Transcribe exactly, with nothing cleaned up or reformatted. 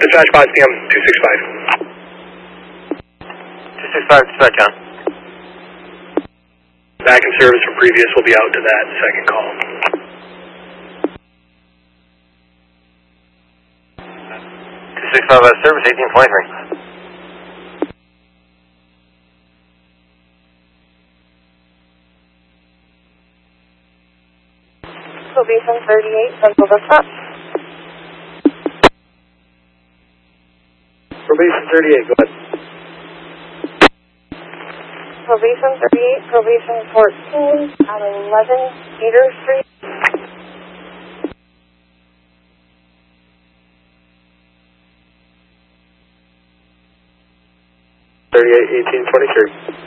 dispatch five P M two six five. two six five, dispatch on. Back in service from previous will be out to that second call. two six five out of service, eighteen twenty-three. Probation thirty-eight, Central Dispatch. Probation thirty-eight, go ahead. Probation thirty-eight, probation fourteen, at eleven Cedar Street. thirty-eight, eighteen twenty-three.